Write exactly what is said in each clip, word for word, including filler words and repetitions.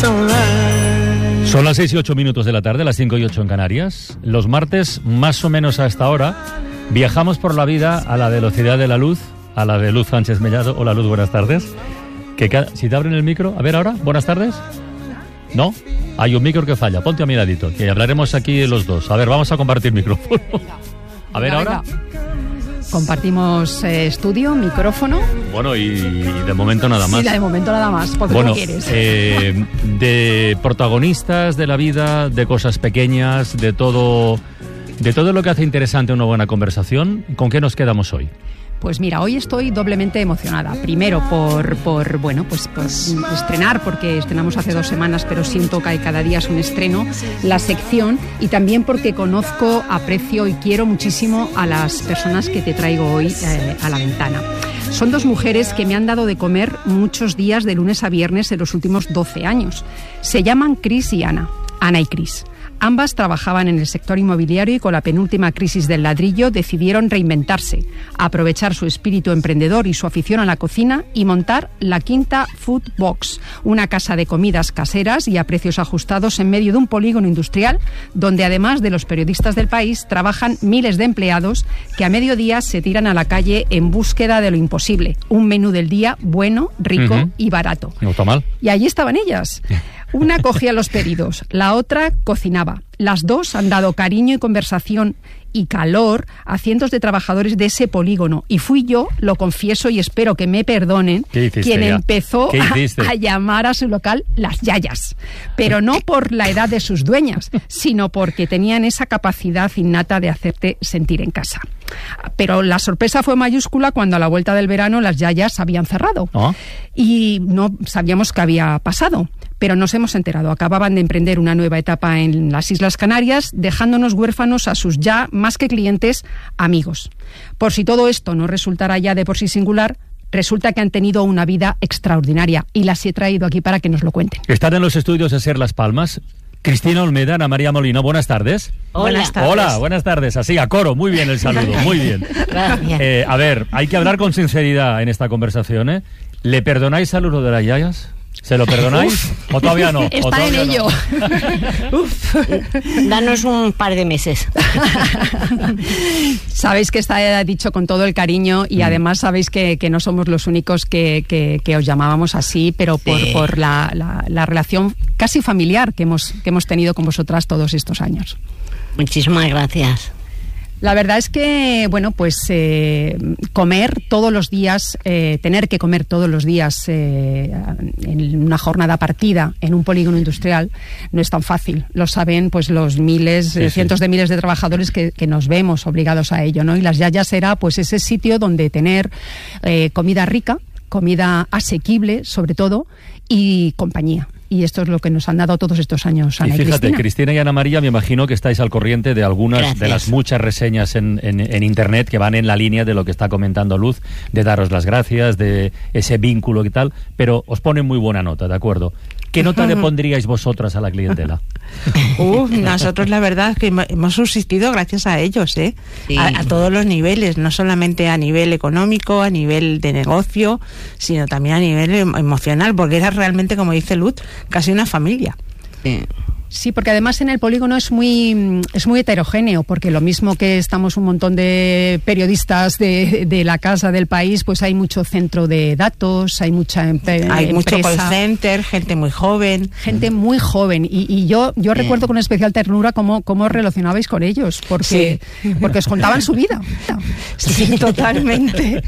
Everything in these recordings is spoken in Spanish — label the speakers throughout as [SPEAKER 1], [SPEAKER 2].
[SPEAKER 1] Son las seis y ocho minutos de la tarde, las cinco y ocho en Canarias. Los martes, más o menos a esta hora, viajamos por la vida a la velocidad de la luz, a la de Luz Sánchez Mellado. Hola Luz, buenas tardes. Que cada... Si te abren el micro, a ver ahora, buenas tardes. ¿No? Hay un micro que falla, ponte a mi ladito, que hablaremos aquí los dos. A ver, vamos a compartir micrófono. A ver ahora.
[SPEAKER 2] Compartimos eh, estudio, micrófono.
[SPEAKER 1] Bueno, y, y de momento nada más.
[SPEAKER 2] Sí, de momento nada más, porque
[SPEAKER 1] bueno,
[SPEAKER 2] tú quieres.
[SPEAKER 1] Eh, de protagonistas de la vida, de cosas pequeñas, de todo, de todo lo que hace interesante una buena conversación, ¿con qué nos quedamos hoy?
[SPEAKER 2] Pues mira, hoy estoy doblemente emocionada. Primero por, por bueno, pues por estrenar, porque estrenamos hace dos semanas, pero siento que cada día es un estreno, la sección, y también porque conozco, aprecio y quiero muchísimo a las personas que te traigo hoy eh, a la ventana. Son dos mujeres que me han dado de comer muchos días de lunes a viernes en los últimos doce años. Se llaman Cris y Ana, Ana y Cris. Ambas trabajaban en el sector inmobiliario y con la penúltima crisis del ladrillo decidieron reinventarse, aprovechar su espíritu emprendedor y su afición a la cocina y montar la Quinta Food Box, una casa de comidas caseras y a precios ajustados en medio de un polígono industrial donde además de los periodistas del país trabajan miles de empleados que a mediodía se tiran a la calle en búsqueda de lo imposible, un menú del día bueno, rico uh-huh. y barato.
[SPEAKER 1] No está mal.
[SPEAKER 2] Y allí estaban ellas. Una cogía los pedidos, la otra cocinaba. Las dos han dado cariño y conversación y calor a cientos de trabajadores de ese polígono. Y fui yo, lo confieso y espero que me perdonen, quien
[SPEAKER 1] ya?
[SPEAKER 2] empezó a, a llamar a su local las yayas. Pero no por la edad de sus dueñas, sino porque tenían esa capacidad innata de hacerte sentir en casa. Pero la sorpresa fue mayúscula cuando a la vuelta del verano las yayas habían cerrado. ¿Oh? Y no sabíamos qué había pasado. Pero nos hemos enterado. Acababan de emprender una nueva etapa en las Islas Canarias, dejándonos huérfanos a sus ya, más que clientes, amigos. Por si todo esto no resultara ya de por sí singular, resulta que han tenido una vida extraordinaria y las he traído aquí para que nos lo cuenten.
[SPEAKER 1] Están en los estudios de Ser Las Palmas Cristina Olmeda, Ana María Molino. Buenas tardes.
[SPEAKER 3] Hola. Buenas tardes.
[SPEAKER 1] Hola, buenas tardes. Así, a coro. Muy bien el saludo, muy bien.
[SPEAKER 3] Gracias.
[SPEAKER 1] Eh, a ver, hay que hablar con sinceridad en esta conversación, ¿eh? ¿Le perdonáis al uno de las yayas? ¿Se lo perdonáis? Uf. ¿O todavía no?
[SPEAKER 2] Está
[SPEAKER 1] todavía
[SPEAKER 2] en ello.
[SPEAKER 1] No?
[SPEAKER 3] Uf. Danos un par de meses.
[SPEAKER 2] Sabéis que está dicho con todo el cariño y mm. además sabéis que, que no somos los únicos que, que, que os llamábamos así, pero por, sí. por la, la, la relación casi familiar que hemos, que hemos tenido con vosotras todos estos años.
[SPEAKER 3] Muchísimas gracias.
[SPEAKER 2] La verdad es que, bueno, pues eh, comer todos los días, eh, tener que comer todos los días eh, en una jornada partida en un polígono industrial no es tan fácil. Lo saben pues los miles, sí, cientos sí. de miles de trabajadores que, que nos vemos obligados a ello, ¿no? Y las yayas era pues ese sitio donde tener eh, comida rica, comida asequible sobre todo y compañía. Y esto es lo que nos han dado todos estos años, Ana y,
[SPEAKER 1] y fíjate,
[SPEAKER 2] Cristina.
[SPEAKER 1] Cristina y Ana María, me imagino que estáis al corriente de algunas
[SPEAKER 3] Gracias.
[SPEAKER 1] de las muchas reseñas en, en, en Internet que van en la línea de lo que está comentando Luz, de daros las gracias, de ese vínculo y tal, pero os ponen muy buena nota, ¿de acuerdo? ¿Qué nota le pondríais vosotras a la clientela?
[SPEAKER 4] Uf, nosotros la verdad es que hemos subsistido gracias a ellos, ¿eh? Sí. A, a todos los niveles, no solamente a nivel económico, a nivel de negocio, sino también a nivel emocional, porque era realmente, como dice Luz, casi una familia.
[SPEAKER 2] Sí. Sí, porque además en el polígono es muy es muy heterogéneo, porque lo mismo que estamos un montón de periodistas de, de la casa del país, pues hay mucho centro de datos, hay mucha empe-
[SPEAKER 4] hay
[SPEAKER 2] empresa.
[SPEAKER 4] mucho call center, gente muy joven.
[SPEAKER 2] Gente muy joven. Y, y yo yo Bien. recuerdo con especial ternura cómo, cómo relacionabais con ellos, porque, sí. porque os contaban su vida.
[SPEAKER 4] Sí, totalmente.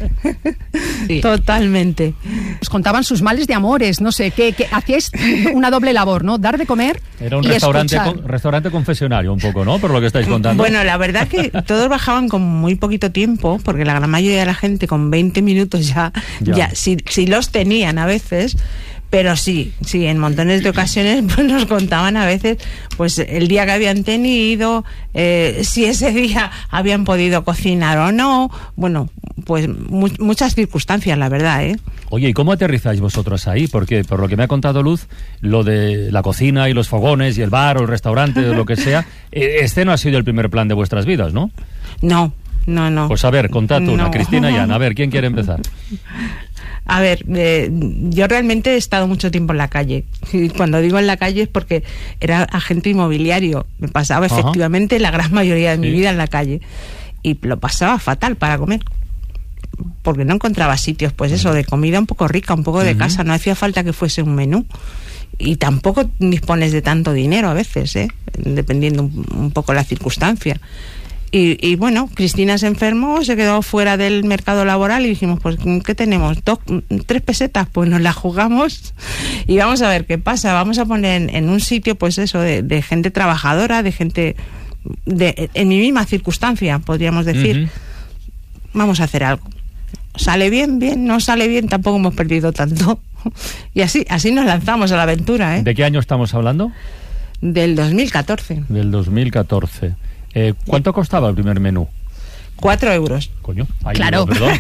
[SPEAKER 4] Sí. Totalmente.
[SPEAKER 2] Os contaban sus males de amores, no sé, que, que hacíais una doble labor, ¿no? Dar de comer.
[SPEAKER 1] Era un restaurante, con, restaurante confesionario un poco, ¿no? Por lo que estáis contando.
[SPEAKER 4] Bueno, la verdad que todos bajaban con muy poquito tiempo, porque la gran mayoría de la gente con veinte minutos ya, ya. ya si, si los tenían a veces, pero sí, sí, en montones de ocasiones pues nos contaban a veces pues el día que habían tenido, eh, si ese día habían podido cocinar o no, bueno, pues mu- muchas circunstancias, la verdad, ¿eh?
[SPEAKER 1] Oye, ¿y cómo aterrizáis vosotros ahí? Porque por lo que me ha contado Luz, lo de la cocina y los fogones y el bar o el restaurante o lo que sea, este no ha sido el primer plan de vuestras vidas, ¿no?
[SPEAKER 4] No, no, no.
[SPEAKER 1] Pues a ver, contad una,
[SPEAKER 4] no.
[SPEAKER 1] Cristina y Ana, a ver, ¿quién quiere empezar?
[SPEAKER 4] A ver, eh, yo realmente he estado mucho tiempo en la calle. Y cuando digo en la calle es porque era agente inmobiliario. Me pasaba
[SPEAKER 1] Ajá.
[SPEAKER 4] efectivamente la gran mayoría de mi
[SPEAKER 1] Sí.
[SPEAKER 4] vida en la calle. Y lo pasaba fatal para comer. Porque no encontraba sitios, pues eso, de comida un poco rica, un poco de
[SPEAKER 1] Ujú.
[SPEAKER 4] casa. No hacía falta que fuese un menú. Y tampoco dispones de tanto dinero a veces, ¿eh? Dependiendo un, un poco la circunstancia. Y, y bueno, Cristina se enfermó, se quedó fuera del mercado laboral y dijimos, pues, ¿qué tenemos? ¿Dos, tres pesetas? Pues nos la jugamos y vamos a ver qué pasa. Vamos a poner en, en un sitio, pues eso, de, de gente trabajadora, de gente de, en mi misma circunstancia, podríamos decir.
[SPEAKER 1] Ujú.
[SPEAKER 4] Vamos a hacer algo. Sale bien, bien, no sale bien, tampoco hemos perdido tanto. Y así, así nos lanzamos a la aventura, ¿eh?
[SPEAKER 1] ¿De qué año estamos hablando?
[SPEAKER 4] Del dos mil catorce.
[SPEAKER 1] Del dos mil catorce. Eh, ¿Cuánto costaba el primer menú?
[SPEAKER 4] Cuatro euros.
[SPEAKER 1] Coño, ahí
[SPEAKER 2] Claro.
[SPEAKER 1] no, perdón.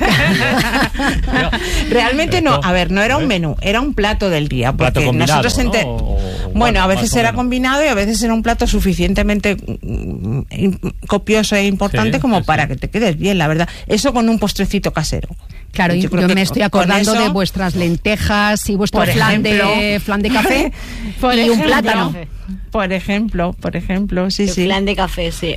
[SPEAKER 4] Realmente no,
[SPEAKER 1] Esto-
[SPEAKER 4] a ver, no era un
[SPEAKER 1] ¿eh?
[SPEAKER 4] menú, era un plato del día.
[SPEAKER 1] Plato
[SPEAKER 4] Porque
[SPEAKER 1] combinado,
[SPEAKER 4] nosotros
[SPEAKER 1] ¿no?
[SPEAKER 4] ente-
[SPEAKER 1] O- o-
[SPEAKER 4] bueno,
[SPEAKER 1] bueno,
[SPEAKER 4] a
[SPEAKER 1] más
[SPEAKER 4] veces
[SPEAKER 1] o
[SPEAKER 4] era
[SPEAKER 1] menos.
[SPEAKER 4] combinado y a veces era un plato suficientemente mm, im- copioso e importante
[SPEAKER 1] Sí,
[SPEAKER 4] como
[SPEAKER 1] sí,
[SPEAKER 4] para
[SPEAKER 1] sí.
[SPEAKER 4] que te quedes bien, la verdad. Eso con un postrecito casero.
[SPEAKER 2] Claro,
[SPEAKER 4] Yo
[SPEAKER 2] yo,
[SPEAKER 4] creo
[SPEAKER 2] yo
[SPEAKER 4] que
[SPEAKER 2] me estoy
[SPEAKER 4] con
[SPEAKER 2] acordando
[SPEAKER 4] eso-
[SPEAKER 2] de vuestras lentejas y vuestro
[SPEAKER 4] Por
[SPEAKER 2] flan de,
[SPEAKER 4] ejemplo.
[SPEAKER 2] flan de café
[SPEAKER 4] Por
[SPEAKER 2] y un
[SPEAKER 4] ejemplo.
[SPEAKER 2] plátano.
[SPEAKER 4] Por ejemplo, por ejemplo, sí,
[SPEAKER 3] El
[SPEAKER 4] sí.
[SPEAKER 3] flan de café, sí.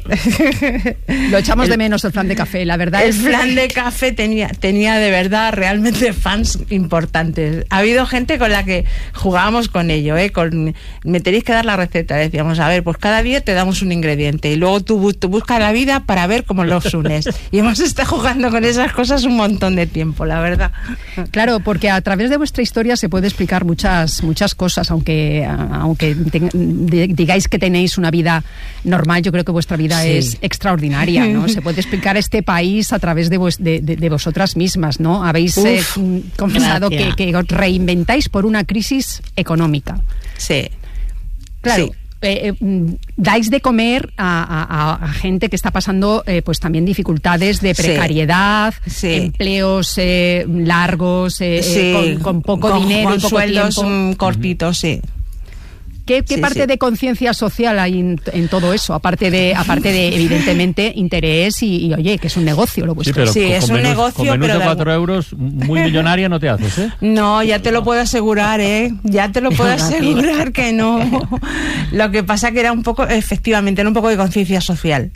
[SPEAKER 2] Lo echamos
[SPEAKER 4] El-
[SPEAKER 2] de menos el flan de café, la verdad
[SPEAKER 4] El
[SPEAKER 2] es
[SPEAKER 4] flan de café tenía, tenía de verdad realmente fans importantes. Ha habido gente con la que jugábamos con ello, ¿eh? Con, me tenéis que dar la receta. Decíamos, a ver, pues cada día te damos un ingrediente y luego tú, bu- tú buscas la vida para ver cómo los unes. Y hemos estado jugando con esas cosas un montón de tiempo, la verdad.
[SPEAKER 2] Claro, porque a través de vuestra historia se puede explicar muchas muchas cosas, aunque aunque te- de- digáis que tenéis una vida normal, yo creo que vuestra vida
[SPEAKER 4] Sí.
[SPEAKER 2] es extraordinaria, ¿no? Se puede explicar este país a través de, vos- de, de- de vosotras mismas, ¿no? Habéis eh,
[SPEAKER 4] Uf,
[SPEAKER 2] mm, confesado que,
[SPEAKER 3] gracias.
[SPEAKER 2] que os reinventáis por una crisis económica.
[SPEAKER 4] Sí.
[SPEAKER 2] Claro.
[SPEAKER 4] Sí.
[SPEAKER 2] eh, eh, mm, dais de comer a, a- a- a gente que está pasando eh, pues también dificultades de
[SPEAKER 4] Sí.
[SPEAKER 2] precariedad,
[SPEAKER 4] Sí.
[SPEAKER 2] empleos eh, largos, eh, eh,
[SPEAKER 4] Sí,
[SPEAKER 2] con, con poco
[SPEAKER 4] con-
[SPEAKER 2] dinero
[SPEAKER 4] con
[SPEAKER 2] y poco
[SPEAKER 4] sueldos
[SPEAKER 2] tiempo.
[SPEAKER 4] mm, cortitos, sí.
[SPEAKER 2] ¿Qué, qué
[SPEAKER 4] sí,
[SPEAKER 2] parte
[SPEAKER 4] sí.
[SPEAKER 2] de conciencia social hay en, en todo eso? Aparte de, aparte de evidentemente, interés y, y, oye, que es un negocio lo
[SPEAKER 1] Sí,
[SPEAKER 2] vuestro.
[SPEAKER 1] pero
[SPEAKER 4] Sí,
[SPEAKER 1] con,
[SPEAKER 4] es
[SPEAKER 1] con
[SPEAKER 4] un
[SPEAKER 1] menús,
[SPEAKER 4] negocio,
[SPEAKER 1] con menús
[SPEAKER 4] pero
[SPEAKER 1] de
[SPEAKER 4] de
[SPEAKER 1] cuatro
[SPEAKER 4] algo-
[SPEAKER 1] euros, muy millonaria no te haces, ¿eh?
[SPEAKER 4] No, ya te lo puedo asegurar, ¿eh? Ya te lo puedo
[SPEAKER 3] Gracias.
[SPEAKER 4] asegurar que no. Lo que pasa que era un poco, efectivamente, era un poco de conciencia social.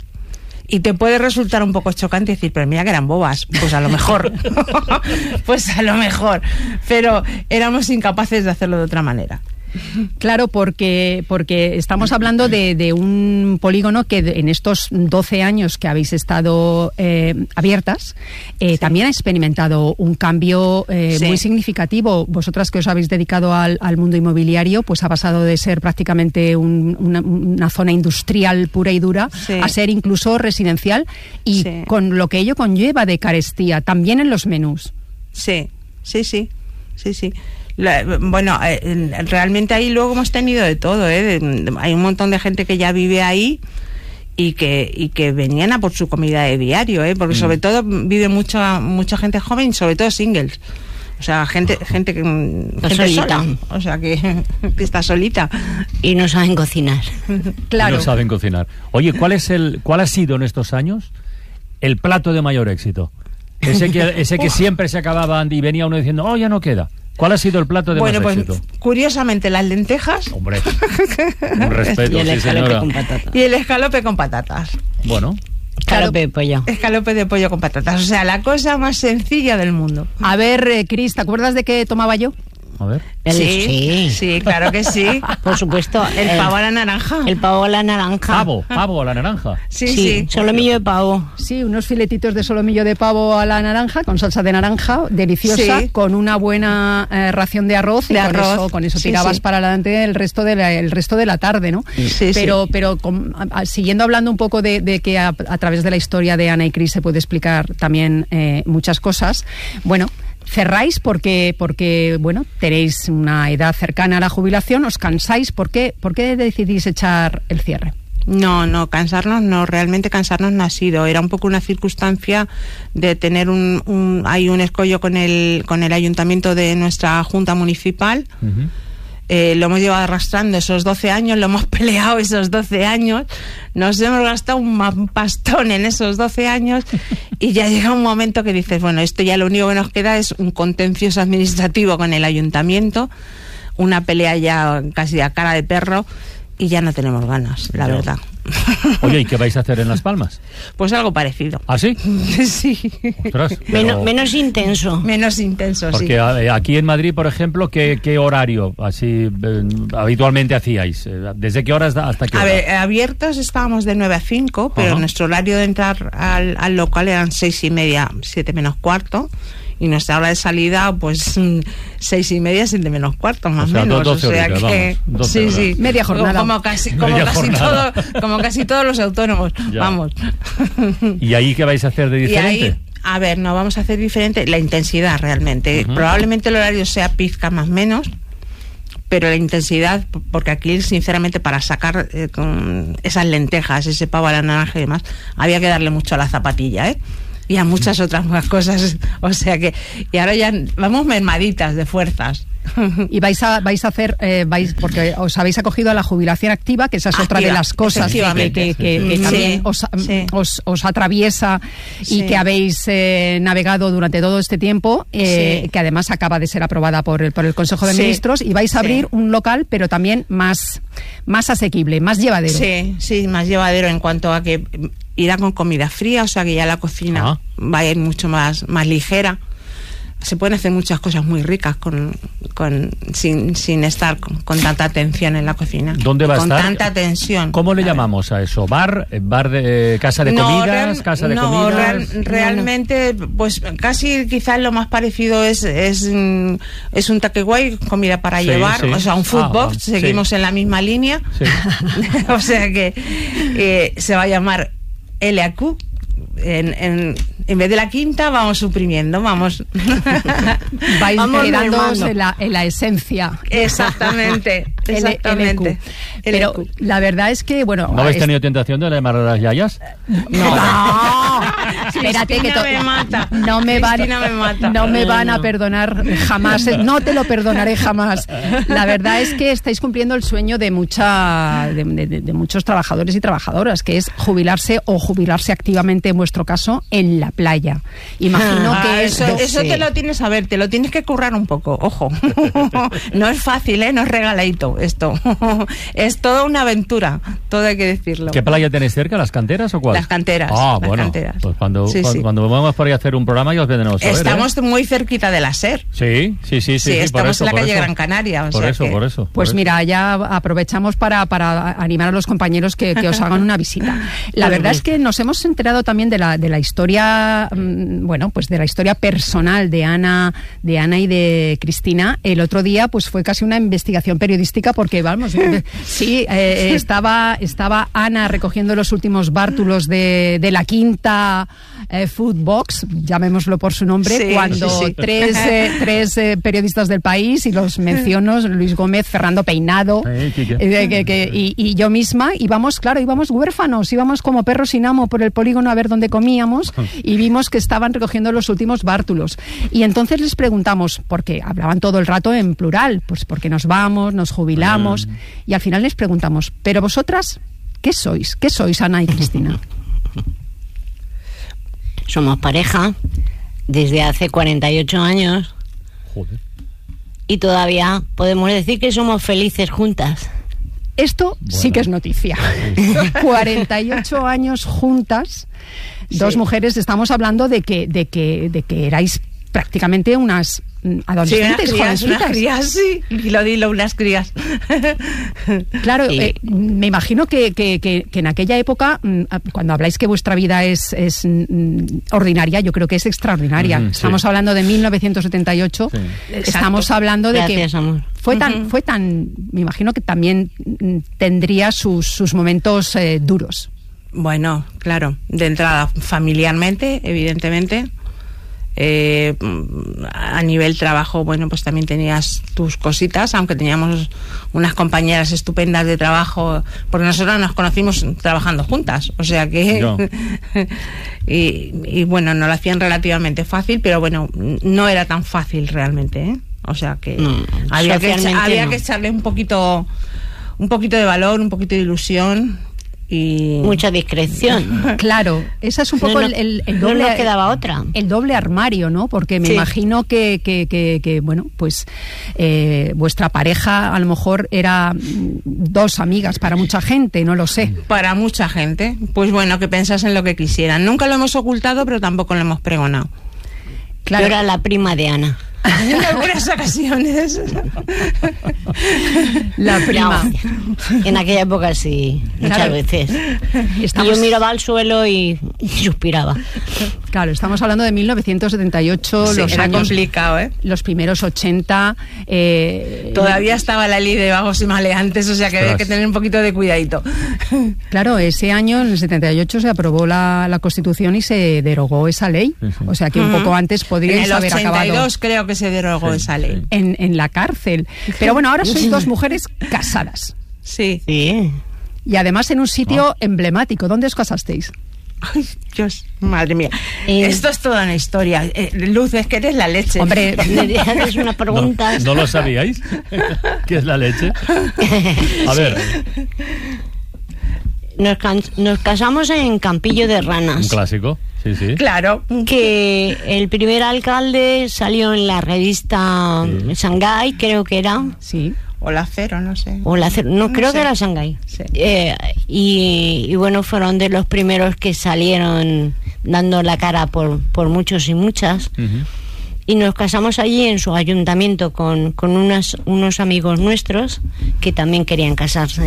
[SPEAKER 4] Y te puede resultar un poco chocante decir, pero mira que eran bobas. Pues a lo mejor. Pues a lo mejor. Pero éramos incapaces de hacerlo de otra manera.
[SPEAKER 2] Claro, porque, porque estamos hablando de, de un polígono que de- en estos doce años que habéis estado eh, abiertas, eh, también ha experimentado un cambio eh,
[SPEAKER 4] Sí.
[SPEAKER 2] muy significativo. Vosotras que os habéis dedicado al, al mundo inmobiliario, pues ha pasado de ser prácticamente un- una, una zona industrial pura y dura
[SPEAKER 4] Sí.
[SPEAKER 2] a ser incluso residencial y
[SPEAKER 4] Sí.
[SPEAKER 2] con lo que ello conlleva de carestía, también en los menús.
[SPEAKER 4] Sí, sí, sí. Sí, sí. La- bueno, eh, realmente ahí luego hemos tenido de todo, ¿eh? De- de- hay un montón de gente que ya vive ahí y que y que venían a por su comida de diario, ¿eh? Porque sobre todo vive mucha mucha gente joven y sobre todo singles. O sea, gente gente que
[SPEAKER 3] Está
[SPEAKER 4] gente
[SPEAKER 3] solita.
[SPEAKER 4] sola, o sea, que, que está solita.
[SPEAKER 3] Y no saben cocinar.
[SPEAKER 2] Claro.
[SPEAKER 1] No saben cocinar. Oye, ¿cuál es el, cuál ha sido en estos años el plato de mayor éxito? Ese que, ese que siempre se acababa y venía uno diciendo, oh, ya no queda. ¿Cuál ha sido el plato de
[SPEAKER 4] Bueno,
[SPEAKER 1] más
[SPEAKER 4] pues
[SPEAKER 1] éxito?
[SPEAKER 4] curiosamente las lentejas
[SPEAKER 1] Hombre, un respeto,
[SPEAKER 3] Y el
[SPEAKER 1] sí,
[SPEAKER 3] escalope
[SPEAKER 1] señora.
[SPEAKER 3] con patata.
[SPEAKER 4] y el escalope con patatas.
[SPEAKER 1] Bueno,
[SPEAKER 3] Escalope de pollo.
[SPEAKER 4] Escalope de pollo con patatas, o sea, la cosa más sencilla del mundo.
[SPEAKER 2] A ver, eh, Cris, ¿te acuerdas de qué tomaba yo?
[SPEAKER 1] a ver.
[SPEAKER 3] El-
[SPEAKER 4] sí, sí, claro que sí.
[SPEAKER 3] Por supuesto.
[SPEAKER 4] El pavo a la naranja.
[SPEAKER 3] El pavo a la naranja.
[SPEAKER 1] Pavo, pavo a la naranja.
[SPEAKER 4] Sí,
[SPEAKER 3] Sí,
[SPEAKER 4] sí.
[SPEAKER 3] solomillo de pavo.
[SPEAKER 2] Sí, unos filetitos de solomillo de pavo a la naranja, con salsa de naranja, deliciosa,
[SPEAKER 4] Sí.
[SPEAKER 2] con una buena eh, ración de arroz, y
[SPEAKER 4] De
[SPEAKER 2] con
[SPEAKER 4] arroz.
[SPEAKER 2] eso, con eso
[SPEAKER 4] Sí,
[SPEAKER 2] tirabas
[SPEAKER 4] sí.
[SPEAKER 2] para adelante el resto de la, el resto de la tarde, ¿no?
[SPEAKER 4] Sí,
[SPEAKER 2] pero,
[SPEAKER 4] sí.
[SPEAKER 2] pero con- a- a- siguiendo hablando un poco de, de que a, a través de la historia de Ana y Cris se puede explicar también eh, muchas cosas. Bueno. Cerráis porque, porque, bueno, tenéis una edad cercana a la jubilación, os cansáis. ¿Por qué, por qué decidís echar el cierre?
[SPEAKER 4] No, no, cansarnos no, realmente cansarnos no ha sido. Era un poco una circunstancia de tener un, un hay un escollo con el, con el ayuntamiento de nuestra junta municipal.
[SPEAKER 1] Ujú.
[SPEAKER 4] Eh, lo hemos llevado arrastrando esos doce años, lo hemos peleado esos doce años, nos hemos gastado un pastón en esos doce años y ya llega un momento que dices, bueno, esto ya lo único que nos queda es un contencioso administrativo con el ayuntamiento, una pelea ya casi a cara de perro y ya no tenemos ganas, la
[SPEAKER 1] no.
[SPEAKER 4] verdad.
[SPEAKER 1] Oye, ¿y qué vais a hacer en Las Palmas?
[SPEAKER 4] Pues algo parecido.
[SPEAKER 1] ¿Ah, sí?
[SPEAKER 4] Sí.
[SPEAKER 1] Ostras, pero...
[SPEAKER 3] Menos, menos intenso.
[SPEAKER 4] Menos intenso,
[SPEAKER 1] Porque
[SPEAKER 4] sí.
[SPEAKER 1] a- aquí en Madrid, por ejemplo, ¿qué, qué horario así eh, habitualmente hacíais? Eh, ¿Desde qué horas hasta qué hora?
[SPEAKER 4] A ver, abiertos estábamos de nueve a cinco, pero
[SPEAKER 1] Ajá.
[SPEAKER 4] nuestro horario de entrar al, al local eran seis y media, siete menos cuarto. Y nuestra hora de salida, pues mm, seis y media, siete menos cuarto, más o
[SPEAKER 1] sea,
[SPEAKER 4] menos.
[SPEAKER 1] doce
[SPEAKER 4] O sea
[SPEAKER 1] horitas,
[SPEAKER 4] que
[SPEAKER 1] vamos, doce
[SPEAKER 4] sí,
[SPEAKER 1] horas.
[SPEAKER 4] sí,
[SPEAKER 2] Media jornada.
[SPEAKER 4] Como casi, como
[SPEAKER 1] Media
[SPEAKER 4] casi
[SPEAKER 1] jornada.
[SPEAKER 4] todo, como casi todos los autónomos.
[SPEAKER 1] Ya.
[SPEAKER 4] Vamos.
[SPEAKER 1] ¿Y ahí qué vais a hacer de
[SPEAKER 4] Y
[SPEAKER 1] diferente?
[SPEAKER 4] ahí, a ver, no vamos a hacer diferente la intensidad realmente.
[SPEAKER 1] Ujú.
[SPEAKER 4] Probablemente el horario sea pizca más menos, pero la intensidad, porque aquí sinceramente para sacar eh, con esas lentejas, ese pavo a la naranja y demás, había que darle mucho a la zapatilla, ¿eh? Y a muchas otras más cosas, o sea que, y ahora ya vamos mermaditas de fuerzas.
[SPEAKER 2] Y vais a vais a hacer eh, vais porque os habéis acogido a la jubilación activa, que esa es otra de
[SPEAKER 4] Activa,
[SPEAKER 2] las cosas que, que, que, que- que
[SPEAKER 4] Sí,
[SPEAKER 2] también os,
[SPEAKER 4] sí.
[SPEAKER 2] os, os atraviesa y
[SPEAKER 4] Sí.
[SPEAKER 2] que habéis eh, navegado durante todo este tiempo, eh,
[SPEAKER 4] Sí.
[SPEAKER 2] que además acaba de ser aprobada por el, por el Consejo de
[SPEAKER 4] Sí.
[SPEAKER 2] Ministros, y vais a
[SPEAKER 4] Sí.
[SPEAKER 2] abrir un local, pero también más más asequible, más llevadero.
[SPEAKER 4] Sí, sí, más llevadero en cuanto a que irá con comida fría, o sea que ya la cocina
[SPEAKER 1] Ah.
[SPEAKER 4] va a ir mucho más, más ligera. Se pueden hacer muchas cosas muy ricas con, con sin, sin estar con, con tanta tensión en la cocina.
[SPEAKER 1] ¿Dónde va a
[SPEAKER 4] con
[SPEAKER 1] estar?
[SPEAKER 4] tanta tensión.
[SPEAKER 1] ¿Cómo le
[SPEAKER 4] A ver.
[SPEAKER 1] llamamos a eso? ¿Bar? eh, ¿Bar de eh, casa de
[SPEAKER 4] No,
[SPEAKER 1] comidas?
[SPEAKER 4] real-
[SPEAKER 1] ¿Casa de
[SPEAKER 4] no,
[SPEAKER 1] comidas?
[SPEAKER 4] real- realmente, pues casi quizás lo más parecido es es, mm, es un takeaway, comida para
[SPEAKER 1] Sí,
[SPEAKER 4] llevar,
[SPEAKER 1] sí.
[SPEAKER 4] o sea, un food
[SPEAKER 1] Ah,
[SPEAKER 4] box,
[SPEAKER 1] ah, sí.
[SPEAKER 4] seguimos en la misma línea.
[SPEAKER 1] Sí.
[SPEAKER 4] O sea que eh, se va a llamar L A Q. En, en, en vez de la quinta vamos suprimiendo, vamos.
[SPEAKER 2] Vais
[SPEAKER 3] Vamos
[SPEAKER 2] quedándoos
[SPEAKER 3] mermando.
[SPEAKER 2] en la, en la esencia.
[SPEAKER 4] Exactamente,
[SPEAKER 2] L-
[SPEAKER 4] exactamente.
[SPEAKER 2] L Q. Pero
[SPEAKER 4] L Q.
[SPEAKER 2] la verdad es que, bueno...
[SPEAKER 1] ¿No habéis
[SPEAKER 2] es-
[SPEAKER 1] tenido tentación de llamar a las yayas?
[SPEAKER 2] No, espérate que
[SPEAKER 4] Cristina
[SPEAKER 2] to-
[SPEAKER 4] me mata.
[SPEAKER 2] no me van,
[SPEAKER 4] Cristina me mata.
[SPEAKER 2] no me
[SPEAKER 3] No,
[SPEAKER 2] van a
[SPEAKER 3] no.
[SPEAKER 2] perdonar jamás, eh, no te lo perdonaré jamás. La verdad es que estáis cumpliendo el sueño de mucha, de, de- de muchos trabajadores y trabajadoras, que es jubilarse o jubilarse activamente, en vuestro caso, en la playa. Imagino
[SPEAKER 4] Ah,
[SPEAKER 2] que
[SPEAKER 4] eso,
[SPEAKER 2] es-
[SPEAKER 4] eso te lo tienes a ver, te lo tienes que currar un poco, ojo. No es fácil, ¿eh? No es regaladito esto. Es toda una aventura, todo hay que decirlo.
[SPEAKER 1] ¿Qué playa tenéis cerca? ¿Las canteras o cuál?
[SPEAKER 4] Las canteras,
[SPEAKER 1] Ah,
[SPEAKER 4] las
[SPEAKER 1] bueno.
[SPEAKER 4] canteras.
[SPEAKER 1] Pues cuando,
[SPEAKER 4] Sí,
[SPEAKER 1] cuando,
[SPEAKER 4] sí.
[SPEAKER 1] cuando vamos por ahí a hacer un programa ya os vendremos a ver, ¿eh?
[SPEAKER 4] Estamos muy cerquita de la SER.
[SPEAKER 1] Sí, sí, sí, sí.
[SPEAKER 4] Sí,
[SPEAKER 1] sí, por
[SPEAKER 4] estamos
[SPEAKER 1] eso,
[SPEAKER 4] en la
[SPEAKER 1] por
[SPEAKER 4] calle
[SPEAKER 1] eso.
[SPEAKER 4] Gran Canaria, o
[SPEAKER 1] Por
[SPEAKER 4] sea
[SPEAKER 1] eso,
[SPEAKER 4] que-
[SPEAKER 1] por eso.
[SPEAKER 2] Pues
[SPEAKER 1] por
[SPEAKER 2] mira, ya aprovechamos para, para animar a los compañeros que, que os hagan una visita. La verdad es que nos hemos enterado también de la, de la historia, mm, bueno, pues de la historia personal de Ana, de Ana y de Cristina. El otro día, pues fue casi una investigación periodística porque, vamos, eh, sí, eh, estaba, estaba Ana recogiendo los últimos bártulos de, de la quinta eh, Food Box, llamémoslo por su nombre,
[SPEAKER 4] Sí,
[SPEAKER 2] cuando
[SPEAKER 4] sí, sí.
[SPEAKER 2] tres, eh, tres eh, periodistas del país, y los menciono, Luis Gómez, Fernando Peinado,
[SPEAKER 1] Eh, Quique.
[SPEAKER 2] eh, que- que- y, y yo misma, íbamos, claro, íbamos huérfanos, íbamos como perros sin amo por el polígono a ver dónde comíamos, y vimos que estaban recogiendo los últimos bártulos. Y entonces les preguntamos, porque hablaban todo el rato en plural, pues porque nos vamos, nos jubilamos, y al final les preguntamos, pero vosotras, ¿qué sois? ¿Qué sois, Ana y Cristina?
[SPEAKER 3] Somos pareja desde hace cuarenta y ocho años
[SPEAKER 1] Joder.
[SPEAKER 3] y todavía podemos decir que somos felices juntas.
[SPEAKER 2] Esto sí
[SPEAKER 1] Bueno.
[SPEAKER 2] que es noticia. cuarenta y ocho años juntas, dos
[SPEAKER 4] Sí.
[SPEAKER 2] mujeres, estamos hablando de que, de que, de que erais prácticamente unas mm,
[SPEAKER 4] Sí, unas
[SPEAKER 2] adolescentes,
[SPEAKER 4] crías, unas
[SPEAKER 2] jovencitas.
[SPEAKER 4] crías, sí. Dilo, dilo, unas crías.
[SPEAKER 2] Claro,
[SPEAKER 3] Sí.
[SPEAKER 2] eh, me imagino que, que, que, que en aquella época, mm, cuando habláis que vuestra vida es, es mm, ordinaria, yo creo que es extraordinaria.
[SPEAKER 1] Ujú, sí.
[SPEAKER 2] Estamos hablando de mil novecientos setenta y ocho.
[SPEAKER 1] Sí.
[SPEAKER 2] Estamos
[SPEAKER 4] Exacto.
[SPEAKER 2] hablando de
[SPEAKER 3] Gracias,
[SPEAKER 2] que
[SPEAKER 3] amor.
[SPEAKER 2] fue tan,
[SPEAKER 4] Ujú.
[SPEAKER 2] fue tan, me imagino que también mm, tendría sus, sus momentos eh, duros.
[SPEAKER 4] Bueno, claro, de entrada familiarmente, evidentemente. Eh, a nivel trabajo, bueno, pues también tenías tus cositas, aunque teníamos unas compañeras estupendas de trabajo, porque nosotros nos conocimos trabajando juntas, o sea que
[SPEAKER 1] Yo.
[SPEAKER 4] y, y bueno, nos lo hacían relativamente fácil, pero bueno, no era tan fácil realmente, ¿eh? O sea que
[SPEAKER 3] no,
[SPEAKER 4] había, que echa, había
[SPEAKER 3] no.
[SPEAKER 4] que echarle un poquito, un poquito de valor, un poquito de ilusión. Y
[SPEAKER 3] mucha discreción.
[SPEAKER 2] Claro, esa es un poco
[SPEAKER 3] no,
[SPEAKER 2] el, el, el doble,
[SPEAKER 3] no nos quedaba otra.
[SPEAKER 2] El doble armario, ¿no? Porque me
[SPEAKER 3] sí.
[SPEAKER 2] imagino que, que, que, que, bueno, pues eh, vuestra pareja a lo mejor era dos amigas para mucha gente, no lo sé.
[SPEAKER 4] Para mucha gente. Pues bueno, que pensasen lo que quisieran. Nunca lo hemos ocultado, pero tampoco lo hemos pregonado.
[SPEAKER 3] Claro. Yo era la prima de Ana.
[SPEAKER 4] En algunas ocasiones.
[SPEAKER 2] La prima.
[SPEAKER 3] No, en aquella época sí, muchas claro. veces. Estamos... Y yo miraba al suelo y, y suspiraba.
[SPEAKER 2] Claro, estamos hablando de mil novecientos setenta y ocho,
[SPEAKER 4] sí,
[SPEAKER 2] los
[SPEAKER 4] era
[SPEAKER 2] años
[SPEAKER 4] complicado, ¿eh?
[SPEAKER 2] Los primeros ochenta. Eh,
[SPEAKER 4] Todavía estaba la ley de vagos y maleantes, o sea que había que tener un poquito de cuidadito.
[SPEAKER 2] Claro, ese año, en el setenta y ocho, se aprobó la, la Constitución y se derogó esa ley. Sí, sí. O sea que uh-huh. un poco antes podríais haber acabado.
[SPEAKER 4] En el ochenta y dos creo que se derogó sí, esa ley.
[SPEAKER 2] En, en la cárcel. Pero bueno, ahora sois dos mujeres casadas.
[SPEAKER 4] Sí.
[SPEAKER 3] Sí.
[SPEAKER 2] Y además en un sitio oh. emblemático. ¿Dónde os casasteis?
[SPEAKER 4] Ay, Dios, madre mía. Eh, Esto es toda una historia. Eh, Luz, es que eres la leche.
[SPEAKER 2] Hombre,
[SPEAKER 3] me haces una pregunta.
[SPEAKER 1] ¿No, ¿No lo sabíais? ¿Qué es la leche? A ver.
[SPEAKER 3] Nos, can- nos casamos en Campillo de Ranas.
[SPEAKER 1] Un clásico, sí, sí.
[SPEAKER 4] Claro.
[SPEAKER 3] Que el primer alcalde salió en la revista sí. Shanghái, creo que era.
[SPEAKER 2] Sí.
[SPEAKER 4] O la Cero, no sé.
[SPEAKER 3] O la Cero, no, no creo sé. que era Shanghái.
[SPEAKER 4] Sí.
[SPEAKER 3] Eh, y, y bueno, fueron de los primeros que salieron dando la cara por, por muchos y muchas. Uh-huh. Y nos casamos allí en su ayuntamiento con, con unas, unos amigos nuestros que también querían casarse.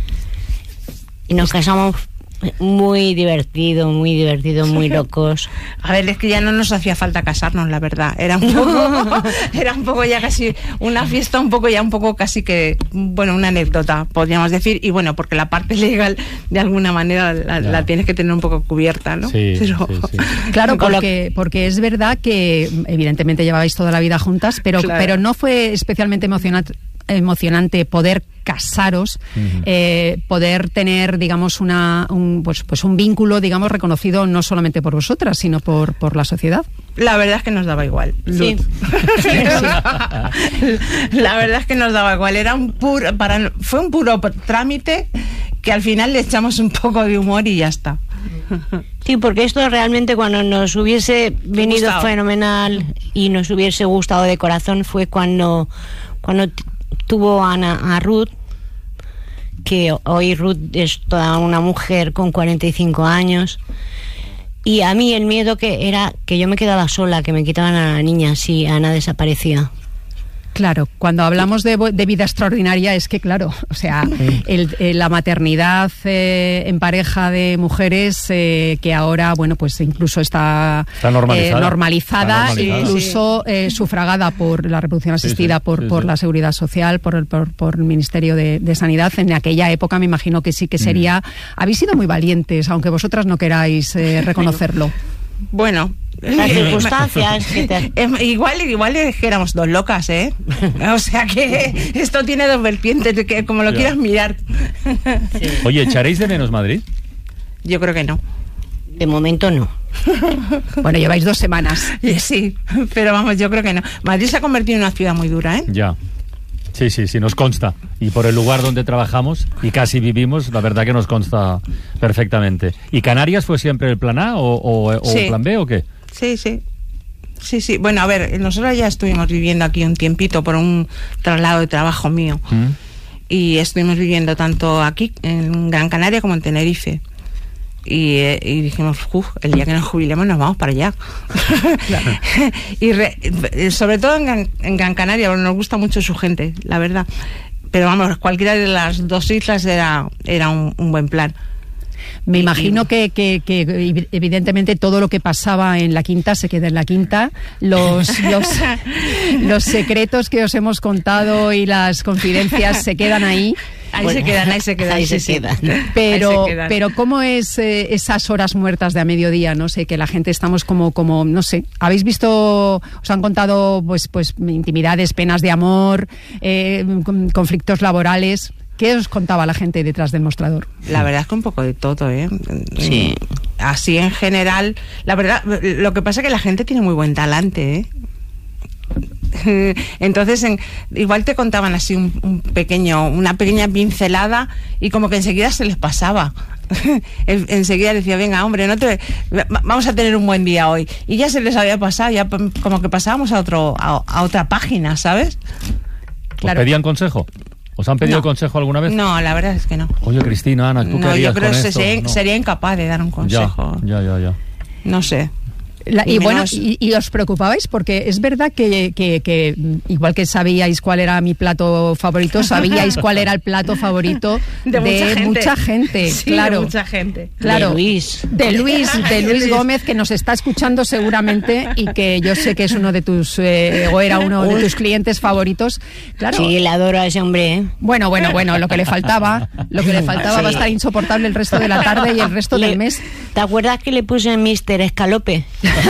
[SPEAKER 3] Y nos casamos muy divertido, muy divertido, muy locos.
[SPEAKER 4] A ver, es que ya no nos hacía falta casarnos, la verdad. Era un poco, era un poco ya casi una fiesta, un poco ya un poco casi que, bueno, una anécdota, podríamos decir. Y bueno, porque la parte legal, de alguna manera, la, la tienes que tener un poco cubierta, ¿no?
[SPEAKER 1] Sí,
[SPEAKER 4] pero...
[SPEAKER 1] sí, sí.
[SPEAKER 2] Claro, porque, porque es verdad que evidentemente llevabais toda la vida juntas, pero, claro. pero no fue especialmente emocionante, emocionante poder casaros, uh-huh. eh, poder tener, digamos, una un, pues, pues un vínculo, digamos, reconocido no solamente por vosotras, sino por, por la sociedad.
[SPEAKER 4] La verdad es que nos daba igual.
[SPEAKER 3] Sí.
[SPEAKER 2] Sí,
[SPEAKER 4] sí. La verdad es que nos daba igual. Era un puro, para, fue un puro trámite que al final le echamos un poco de humor y ya está.
[SPEAKER 3] Sí, porque esto realmente cuando nos hubiese venido gustado. fenomenal y nos hubiese gustado de corazón fue cuando cuando t- tuvo Ana a Ruth, que hoy Ruth es toda una mujer con cuarenta y cinco años, y a mí el miedo que era que yo me quedaba sola, que me quitaban a la niña si Ana desaparecía.
[SPEAKER 2] Claro, cuando hablamos de, de vida extraordinaria es que, claro, o sea, el, el, la maternidad eh, en pareja de mujeres eh, que ahora, bueno, pues incluso está,
[SPEAKER 1] está normalizada,
[SPEAKER 2] eh, normalizada,
[SPEAKER 1] está normalizada.
[SPEAKER 2] incluso eh, sufragada por la reproducción asistida, sí, sí, por, sí, por sí. la Seguridad Social, por el, por, por el Ministerio de, de Sanidad. En aquella época me imagino que sí que sería... Mm. Habéis sido muy valientes, aunque vosotras no queráis eh, reconocerlo.
[SPEAKER 4] Bueno...
[SPEAKER 3] Las circunstancias que te...
[SPEAKER 4] igual igual es que éramos dos locas, ¿eh? O sea que esto tiene dos vertientes, que como lo ya. quieras mirar.
[SPEAKER 1] Sí. Oye, ¿echaréis de menos Madrid?
[SPEAKER 4] Yo creo que no.
[SPEAKER 3] De momento no.
[SPEAKER 2] Bueno, lleváis dos semanas.
[SPEAKER 4] Sí, pero vamos, yo creo que no. Madrid se ha convertido en una ciudad muy dura, ¿eh?
[SPEAKER 1] Ya. Sí, sí, sí, nos consta. Y por el lugar donde trabajamos y casi vivimos, la verdad que nos consta perfectamente. ¿Y Canarias fue siempre el plan A o, o, o sí. el plan B o qué?
[SPEAKER 4] Sí, sí. Sí, sí. Bueno, a ver, nosotros ya estuvimos viviendo aquí un tiempito por un traslado de trabajo mío. ¿Mm? Y estuvimos viviendo tanto aquí, en Gran Canaria, como en Tenerife. Y, eh, y dijimos, uff, el día que nos jubilemos nos vamos para allá. Claro. Y re, sobre todo en Gran, en Gran Canaria, nos gusta mucho su gente, la verdad. Pero vamos, cualquiera de las dos islas era, era un, un buen plan.
[SPEAKER 2] Me imagino que, que, que evidentemente todo lo que pasaba en la quinta se queda en la quinta. Los, los, los secretos que os hemos contado y las confidencias se quedan ahí.
[SPEAKER 4] Ahí bueno, se quedan, ahí se quedan.
[SPEAKER 3] Ahí
[SPEAKER 4] sí,
[SPEAKER 3] se
[SPEAKER 4] sí.
[SPEAKER 3] quedan.
[SPEAKER 2] Pero,
[SPEAKER 4] se quedan.
[SPEAKER 2] pero ¿cómo es eh, esas horas muertas de a mediodía? No sé, que la gente estamos como, como, no sé. ¿Habéis visto, os han contado pues, pues intimidades, penas de amor, eh, conflictos laborales? ¿Qué os contaba la gente detrás del mostrador?
[SPEAKER 4] La verdad es que un poco de todo, ¿eh?
[SPEAKER 3] Sí.
[SPEAKER 4] Así en general, la verdad, lo que pasa es que la gente tiene muy buen talante, ¿eh? Entonces, en, igual te contaban así un, un pequeño, una pequeña pincelada y como que enseguida se les pasaba. En, enseguida decía, venga, hombre, no te, vamos a tener un buen día hoy. Y ya se les había pasado, ya como que pasábamos a otro a, a otra página, ¿sabes?
[SPEAKER 1] ¿Os
[SPEAKER 4] Claro.
[SPEAKER 1] pedían consejo? ¿Os han pedido
[SPEAKER 4] No.
[SPEAKER 1] consejo alguna vez?
[SPEAKER 4] No, la verdad es que no.
[SPEAKER 1] Oye, Cristina, Ana, ¿tú qué
[SPEAKER 4] No,
[SPEAKER 1] harías
[SPEAKER 4] yo creo
[SPEAKER 1] con
[SPEAKER 4] que
[SPEAKER 1] esto?
[SPEAKER 4] sería,
[SPEAKER 1] No.
[SPEAKER 4] sería incapaz de dar un consejo.
[SPEAKER 1] Ya, ya, ya, ya.
[SPEAKER 4] No sé.
[SPEAKER 2] La- y
[SPEAKER 4] Y
[SPEAKER 2] bueno,
[SPEAKER 4] menos-
[SPEAKER 2] y, y os preocupabais porque es verdad que, que, que igual que sabíais cuál era mi plato favorito, sabíais cuál era el plato favorito de, mucha gente,
[SPEAKER 4] Sí,
[SPEAKER 2] claro.
[SPEAKER 4] de mucha gente.
[SPEAKER 2] Claro,
[SPEAKER 3] De Luis.
[SPEAKER 2] de Luis, de Luis
[SPEAKER 4] Luis.
[SPEAKER 2] Gómez, que nos está escuchando seguramente y que yo sé que es uno de tus, eh, o era uno de tus clientes favoritos. Claro.
[SPEAKER 3] Sí, le adoro a ese hombre, ¿eh?
[SPEAKER 2] Bueno, bueno, bueno, lo que le faltaba, lo que le faltaba
[SPEAKER 3] Sí.
[SPEAKER 2] va a estar insoportable el resto de la tarde y el resto
[SPEAKER 3] Le-
[SPEAKER 2] del mes.
[SPEAKER 3] ¿Te acuerdas que le puse mister Escalope?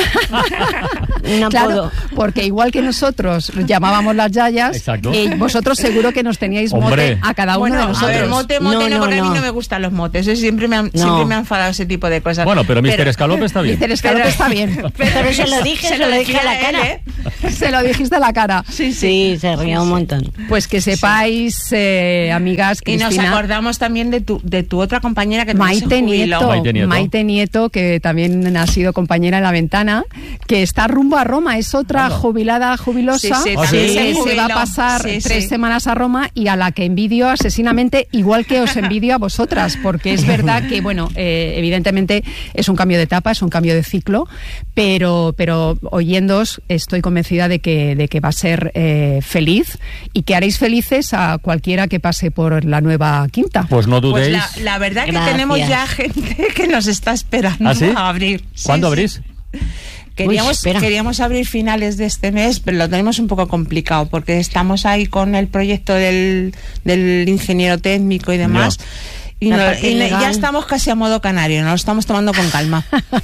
[SPEAKER 3] Un
[SPEAKER 2] Claro,
[SPEAKER 3] apodo.
[SPEAKER 2] porque igual que nosotros llamábamos las yayas,
[SPEAKER 1] Exacto.
[SPEAKER 2] eh, vosotros seguro que nos teníais
[SPEAKER 1] Hombre.
[SPEAKER 2] mote a cada uno
[SPEAKER 4] Bueno,
[SPEAKER 2] de
[SPEAKER 4] a
[SPEAKER 2] nosotros.
[SPEAKER 4] ver, mote, mote,
[SPEAKER 3] No,
[SPEAKER 4] no,
[SPEAKER 3] no,
[SPEAKER 4] porque a mí
[SPEAKER 3] no.
[SPEAKER 4] no me gustan los motes. ¿eh? Siempre me han,
[SPEAKER 3] No.
[SPEAKER 4] siempre me han enfadado ese tipo de cosas.
[SPEAKER 1] Bueno, pero mister Escalope está bien.
[SPEAKER 2] Mister Escalope está bien.
[SPEAKER 3] Pero se lo dije, se lo dije a la
[SPEAKER 4] decía él,
[SPEAKER 3] cara.
[SPEAKER 4] ¿eh?
[SPEAKER 2] Se lo dijiste a la cara.
[SPEAKER 3] Sí, sí, se ría un montón.
[SPEAKER 2] Pues que sepáis, eh, amigas,
[SPEAKER 4] Y nos
[SPEAKER 2] Cristina,
[SPEAKER 4] acordamos también de tu, de tu otra compañera que también
[SPEAKER 2] Maite
[SPEAKER 4] se jubiló.
[SPEAKER 2] Nieto,
[SPEAKER 1] Maite Nieto.
[SPEAKER 2] Maite Nieto, que también ha sido compañera en La Ventana, que está rumbo a Roma, es otra
[SPEAKER 1] Anda.
[SPEAKER 2] jubilada, jubilosa,
[SPEAKER 4] Sí, sí,
[SPEAKER 1] Ah,
[SPEAKER 4] también
[SPEAKER 1] sí.
[SPEAKER 2] que
[SPEAKER 4] se
[SPEAKER 2] se
[SPEAKER 4] jubiló.
[SPEAKER 2] va a pasar
[SPEAKER 4] Sí,
[SPEAKER 2] tres
[SPEAKER 4] sí.
[SPEAKER 2] semanas a Roma y a la que envidio asesinamente, igual que os envidio a vosotras, porque es verdad que, bueno, eh, evidentemente es un cambio de etapa, es un cambio de ciclo, pero, pero oyéndoos estoy convencida de que, de que va a ser eh, feliz y que haréis felices a cualquiera que pase por la nueva quinta.
[SPEAKER 1] Pues no
[SPEAKER 4] Pues
[SPEAKER 1] dudéis.
[SPEAKER 4] la, la verdad que
[SPEAKER 3] Gracias.
[SPEAKER 4] tenemos ya gente que nos está esperando
[SPEAKER 1] ¿Ah, sí?
[SPEAKER 4] a abrir. Sí,
[SPEAKER 1] ¿Cuándo
[SPEAKER 4] sí.
[SPEAKER 1] abrís?
[SPEAKER 4] Queríamos,
[SPEAKER 3] Uy, espera.
[SPEAKER 4] queríamos abrir finales de este mes, pero lo tenemos un poco complicado porque estamos ahí con el proyecto del, del ingeniero técnico y demás.
[SPEAKER 1] Ya.
[SPEAKER 4] Y,
[SPEAKER 3] La
[SPEAKER 4] no-
[SPEAKER 3] parte
[SPEAKER 4] y no-
[SPEAKER 3] legal.
[SPEAKER 4] ya estamos casi a modo canario, nos lo estamos tomando con calma.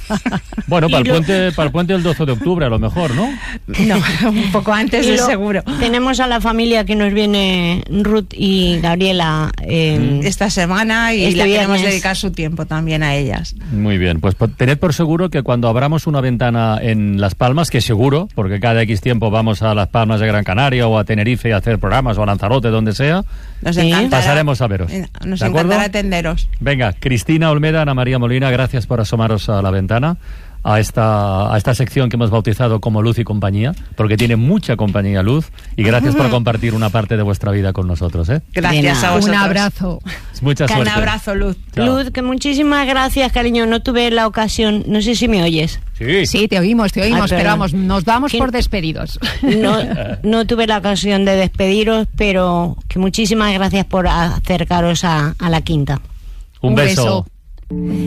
[SPEAKER 1] Bueno, para el,
[SPEAKER 3] Y lo-
[SPEAKER 1] puente, para el puente del doce de octubre, a lo mejor, ¿no?
[SPEAKER 4] No, un poco antes
[SPEAKER 3] Y
[SPEAKER 4] de
[SPEAKER 3] lo-
[SPEAKER 4] seguro.
[SPEAKER 3] Tenemos a la familia que nos viene Ruth y Gabriela. eh,
[SPEAKER 4] Esta semana y
[SPEAKER 3] Este
[SPEAKER 4] le queremos
[SPEAKER 3] viernes.
[SPEAKER 4] dedicar su tiempo también a ellas.
[SPEAKER 1] Muy bien, pues po- tened por seguro que cuando abramos una ventana en Las Palmas, que seguro, porque cada X tiempo vamos a Las Palmas de Gran Canaria o a Tenerife a hacer programas o a Lanzarote, donde sea,
[SPEAKER 4] Nos
[SPEAKER 3] Sí.
[SPEAKER 4] encantará,
[SPEAKER 1] pasaremos a veros.
[SPEAKER 4] eh, Nos
[SPEAKER 1] ¿De acuerdo?
[SPEAKER 4] encantará atenderos.
[SPEAKER 1] Venga, Cristina Olmeda, Ana María Molina, gracias por asomaros a la ventana, a esta, a esta sección que hemos bautizado como Luz y Compañía, porque tiene mucha compañía Luz, y gracias por compartir una parte de vuestra vida con nosotros, ¿eh?
[SPEAKER 4] Gracias
[SPEAKER 3] nada.
[SPEAKER 4] a vosotros.
[SPEAKER 2] Un abrazo.
[SPEAKER 1] Mucha
[SPEAKER 4] Un
[SPEAKER 1] suerte.
[SPEAKER 4] abrazo, Luz.
[SPEAKER 1] Chao.
[SPEAKER 3] Luz, que muchísimas gracias, cariño. No tuve la ocasión, no sé si me oyes.
[SPEAKER 1] Sí.
[SPEAKER 2] Sí, te oímos, te oímos,
[SPEAKER 3] Ay,
[SPEAKER 2] pero
[SPEAKER 3] perdón.
[SPEAKER 2] vamos, nos damos
[SPEAKER 3] ¿Quién-
[SPEAKER 2] por despedidos.
[SPEAKER 3] No, no tuve la ocasión de despediros, pero que muchísimas gracias por acercaros a, a la quinta.
[SPEAKER 1] Un,
[SPEAKER 2] Un
[SPEAKER 1] beso.
[SPEAKER 2] beso.